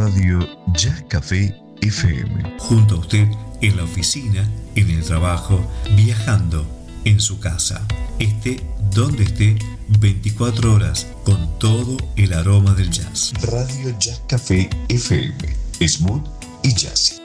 Radio Jazz Café FM. Junto a usted en la oficina, en el trabajo, viajando, en su casa. Esté donde esté, 24 horas con todo el aroma del jazz. Radio Jazz Café FM. Smooth y jazzy.